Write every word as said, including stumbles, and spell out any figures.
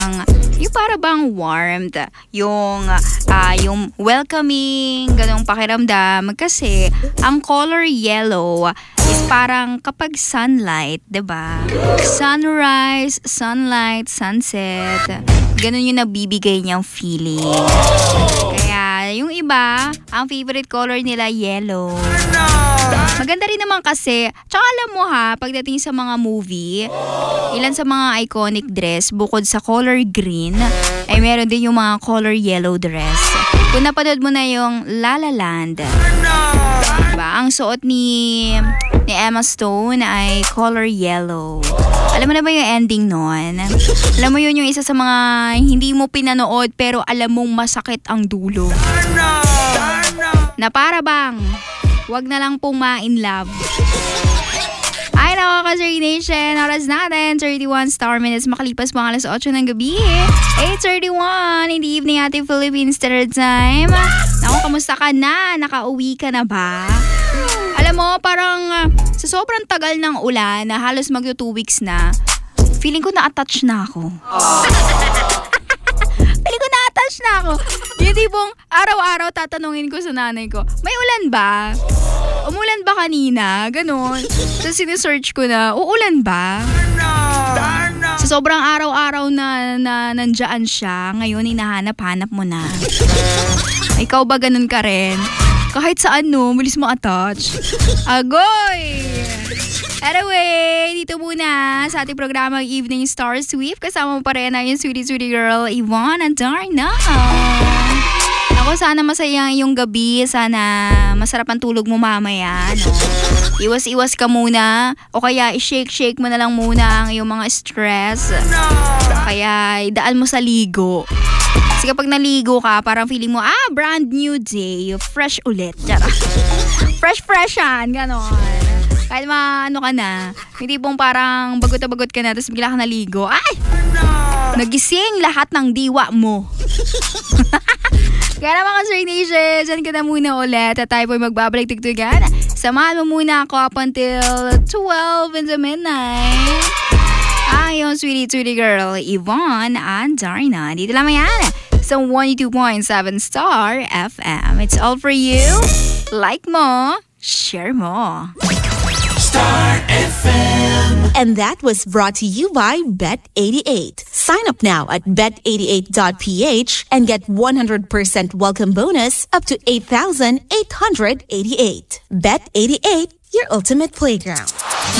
yung para bang warmth, yung uh, yung welcoming, ganong pakiramdam. Kasi ang color yellow is parang kapag sunlight, 'di ba? Sunrise, sunlight, sunset. Ganon yung nabibigay niyang feeling. Kaya yung iba, ang favorite color nila yellow. Maganda rin naman kasi, tsaka alam mo ha, pagdating sa mga movie, ilan sa mga iconic dress, bukod sa color green, ay meron din yung mga color yellow dress. Kung napanood mo na yung La La Land, diba? Ang suot ni, ni Emma Stone ay color yellow. Alam mo na ba yung ending nun? Alam mo yun yung isa sa mga hindi mo pinanood pero alam mong masakit ang dulo. Na para bang, wag na lang pong ma-in love. Ay nako ka Sir Nation, oras natin, thirty-one star minutes makalipas pang alas otso ng gabi. eight thirty-one in the evening ating Philippine Standard Time. Naku, kamusta ka na? Nakauwi ka na ba? Alam mo, parang uh, sa sobrang tagal ng ulan na halos magto two weeks na, feeling ko na-attach na ako. Feeling ko na-attach na ako. Yung tipong araw-araw tatanungin ko sa nanay ko, may ulan ba? Umulan ba kanina? Ganon. So sinesearch ko na, uulan ba? Sa sobrang araw-araw na, na nandyan siya, ngayon hinahanap-hanap mo na. Ikaw ba ganun ka rin? Kahit saan no, bilis mo attach. Agoy! Anyway, dito muna sa ating programa Evening Star Sweep. Kasama mo pa rin na yung sweetie sweetie girl, Yvonne and Darna. Ako, sana masaya yung gabi. Sana masarap ang tulog mo mamaya. No? Iwas-iwas ka muna. O kaya i-shake-shake mo na lang muna ang iyong mga stress. Kaya idaan mo sa ligo. Kasi kapag naligo ka, parang feeling mo, ah, brand new day. Fresh ulit. Fresh-freshan. Ganon. Kahit maano ka na. Hindi pong parang bagot na bagot ka na, tapos bigla ka naligo. Ay! Nagising lahat ng diwa mo. Kaya naman ka Sir Nation, dyan ka na muna ulit at tayo po'y magbabalik tigtugan. Samahan mo muna ako up until twelve in the midnight. Ayun, sweetie, sweetie girl, Yvonne and Darna. Dito lang yan sa one oh two point seven Star F M. It's all for you. Like mo, share mo. Star F M. And that was brought to you by Bet eighty-eight. Sign up now at bet eighty-eight dot p h and get one hundred percent welcome bonus up to eight thousand eight hundred eighty-eight. Bet eighty-eight, your ultimate playground.